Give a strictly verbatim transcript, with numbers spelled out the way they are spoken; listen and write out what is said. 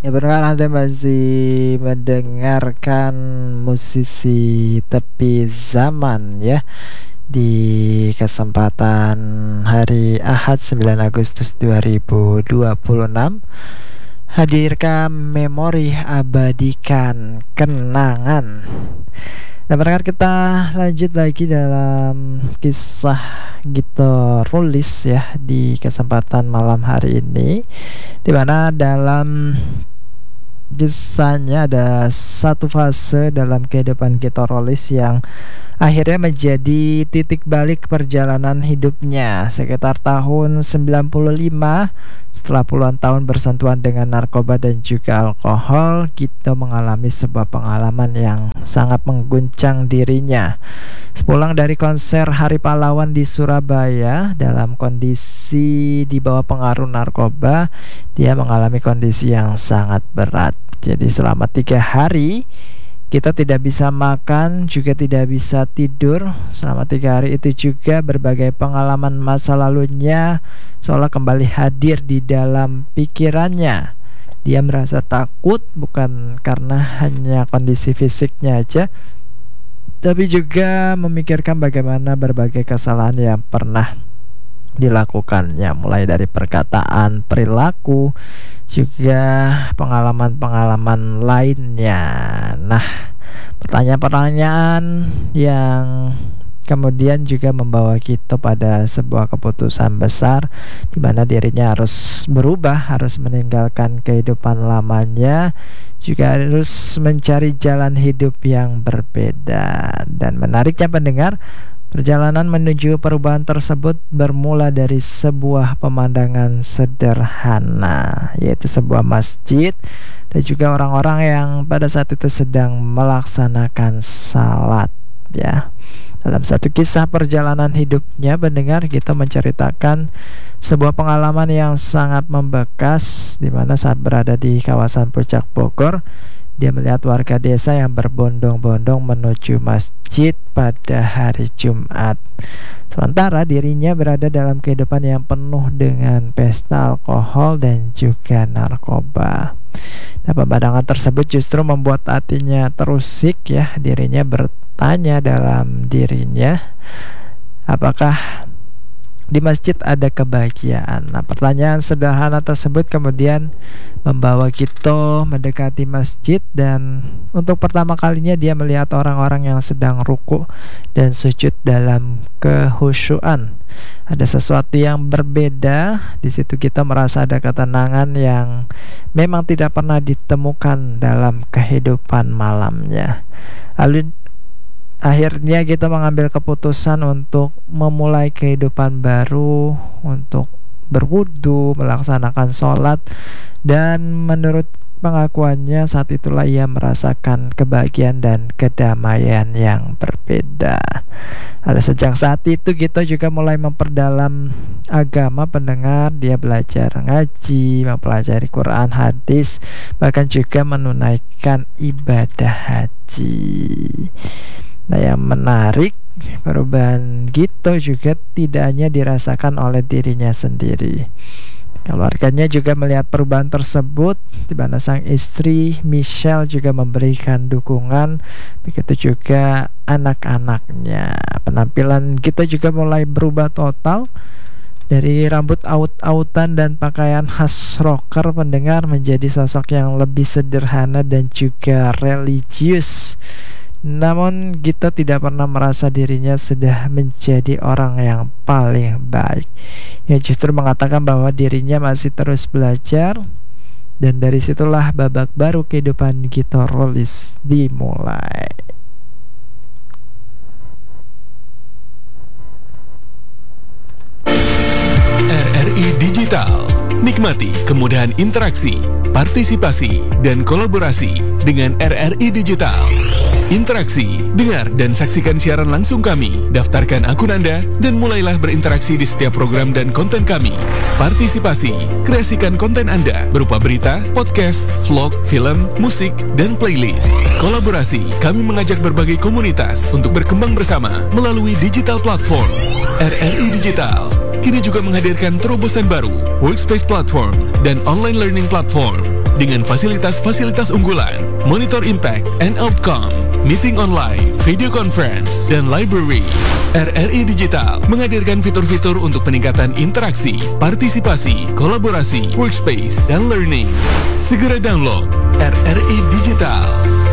Ya benar, Anda masih mendengarkan musisi tepi zaman ya di kesempatan hari Ahad sembilan Agustus dua ribu dua puluh enam. Hadirkan memori, abadikan kenangan. Nah, berangkat kita lanjut lagi dalam kisah Gito Rulis ya di kesempatan malam hari ini, di mana dalam kisahnya ada satu fase dalam kehidupan Gito Rulis yang akhirnya menjadi titik balik perjalanan hidupnya sekitar tahun sembilan puluh lima. Setelah puluhan tahun bersentuhan dengan narkoba dan juga alkohol, Gito mengalami sebuah pengalaman yang sangat mengguncang dirinya. Sepulang dari konser Hari Pahlawan di Surabaya dalam kondisi di bawah pengaruh narkoba, dia mengalami kondisi yang sangat berat. Jadi selama tiga hari kita tidak bisa makan, juga tidak bisa tidur. Selama tiga hari itu juga berbagai pengalaman masa lalunya seolah kembali hadir di dalam pikirannya. Dia merasa takut bukan karena hanya kondisi fisiknya aja, tapi juga memikirkan bagaimana berbagai kesalahan yang pernah dilakukannya, mulai dari perkataan, perilaku, juga pengalaman-pengalaman lainnya. Nah, pertanyaan-pertanyaan yang kemudian juga membawa kita pada sebuah keputusan besar, di mana dirinya harus berubah, harus meninggalkan kehidupan lamanya, juga harus mencari jalan hidup yang berbeda. Dan menariknya pendengar, perjalanan menuju perubahan tersebut bermula dari sebuah pemandangan sederhana, yaitu sebuah masjid dan juga orang-orang yang pada saat itu sedang melaksanakan salat ya. Dalam satu kisah perjalanan hidupnya, pendengar, kita menceritakan sebuah pengalaman yang sangat membekas, di mana saat berada di kawasan Puncak Bogor, dia melihat warga desa yang berbondong-bondong menuju masjid pada hari Jumat. Sementara dirinya berada dalam kehidupan yang penuh dengan pesta alkohol dan juga narkoba. Nah, pemandangan tersebut justru membuat hatinya terusik ya. Dirinya bertanya dalam dirinya, apakah di masjid ada kebahagiaan? Nah, pertanyaan sederhana tersebut kemudian membawa Gito mendekati masjid, dan untuk pertama kalinya dia melihat orang-orang yang sedang ruku dan sujud dalam kehusyuan. Ada sesuatu yang berbeda di situ. Kita merasa ada ketenangan yang memang tidak pernah ditemukan dalam kehidupan malamnya. Lalu akhirnya kita mengambil keputusan untuk memulai kehidupan baru, untuk berwudu, melaksanakan sholat, dan menurut pengakuannya saat itulah ia merasakan kebahagiaan dan kedamaian yang berbeda. Ada sejak saat itu kita juga mulai memperdalam agama, pendengar. Dia belajar ngaji, mempelajari Quran, hadis, bahkan juga menunaikan ibadah haji. Nah, yang menarik, perubahan Gito juga tidak hanya dirasakan oleh dirinya sendiri. Keluarganya juga melihat perubahan tersebut, di mana sang istri Michelle juga memberikan dukungan, begitu juga anak-anaknya. Penampilan Gito juga mulai berubah total, dari rambut aut-autan dan pakaian khas rocker, pendengar, menjadi sosok yang lebih sederhana dan juga religius. Namun Gito tidak pernah merasa dirinya sudah menjadi orang yang paling baik. Ia justru mengatakan bahwa dirinya masih terus belajar, dan dari situlah babak baru kehidupan Gito Rulis dimulai. R R I Digital. Nikmati kemudahan interaksi, partisipasi, dan kolaborasi dengan R R I Digital. Interaksi, dengar dan saksikan siaran langsung kami. Daftarkan akun Anda dan mulailah berinteraksi di setiap program dan konten kami. Partisipasi, kreasikan konten Anda berupa berita, podcast, vlog, film, musik, dan playlist. Kolaborasi, kami mengajak berbagai komunitas untuk berkembang bersama melalui digital platform. R R I Digital kini juga menghadirkan terobosan baru, workspace platform, dan online learning platform. dengan fasilitas-fasilitas unggulan, monitor impact and outcome, meeting online, video conference, dan library. R R I Digital menghadirkan fitur-fitur untuk peningkatan interaksi, partisipasi, kolaborasi, workspace, dan learning. Segera download R R I Digital.